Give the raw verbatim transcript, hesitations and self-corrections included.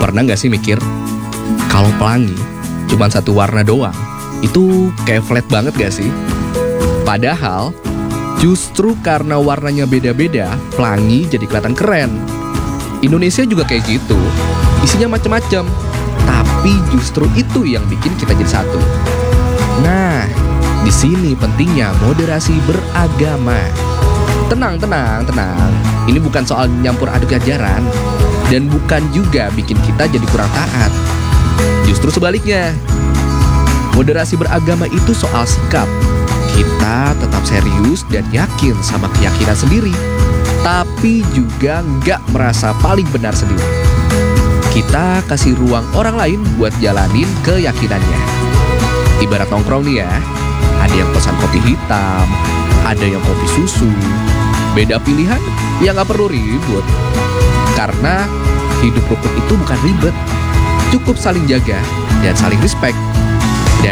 Pernah nggak sih mikir, kalau pelangi cuma satu warna doang, itu kayak flat banget gak sih? Padahal, justru karena warnanya beda-beda, pelangi jadi kelihatan keren. Indonesia juga kayak gitu, isinya macem-macem, tapi justru itu yang bikin kita jadi satu. Nah, di sini pentingnya moderasi beragama. Tenang, tenang, tenang. Ini bukan soal nyampur aduk ajaran, dan bukan juga bikin kita jadi kurang taat. Justru sebaliknya, moderasi beragama itu soal sikap. Kita tetap serius dan yakin sama keyakinan sendiri, tapi juga nggak merasa paling benar sendiri. Kita kasih ruang orang lain buat jalanin keyakinannya. Ibarat nongkrong nih ya, ada yang pesan kopi hitam, ada yang kopi susu. Beda pilihan, ya nggak perlu ribut. Karena hidup rukun itu bukan ribet, cukup saling jaga dan saling respect.